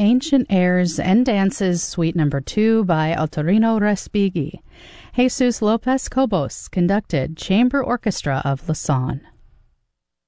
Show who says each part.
Speaker 1: Ancient Airs and Dances, Suite No. 2 by Ottorino Respighi. Jesus Lopez Cobos conducted Chamber Orchestra of Lausanne.